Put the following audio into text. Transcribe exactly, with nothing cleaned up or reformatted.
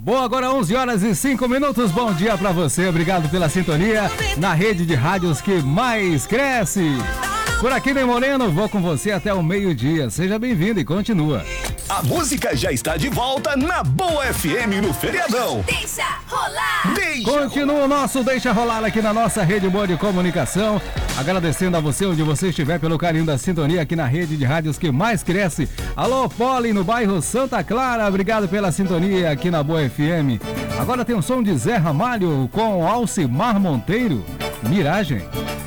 Boa, agora onze horas e cinco minutos. Bom dia pra você, obrigado pela sintonia na rede de rádios que mais cresce. Por aqui, Ney Moreno, vou com você até o meio-dia. Seja bem-vindo e continua. A música já está de volta na Boa F M no feriadão. Deixa rolar! Deixa Continua rolar. o nosso Deixa Rolar aqui na nossa rede boa de comunicação. Agradecendo a você onde você estiver pelo carinho da sintonia aqui na rede de rádios que mais cresce. Alô, Poli, no bairro Santa Clara, obrigado pela sintonia aqui na Boa F M. Agora tem o som de Zé Ramalho com Alcimar Monteiro, Miragem.